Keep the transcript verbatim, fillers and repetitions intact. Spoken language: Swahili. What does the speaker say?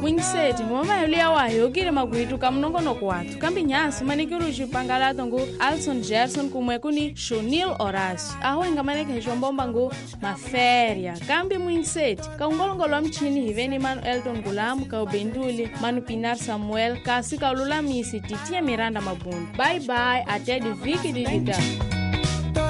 Wingseti mama yulia wayo kile magwitu kamnongonoko watu kambi nyansi manikiru chipangalato ngu Alson Gerson kumwe kuni Shonil Horacio aho ingamaneke hichombomba ngu maferia kambi Wingseti kaungolongolo mchini hiveni manu Elton Gulamu kaubenduli manu Pinar Samuel kasi kaululamisi titia Miranda Mabundu. Bye bye atedi Viki Digital.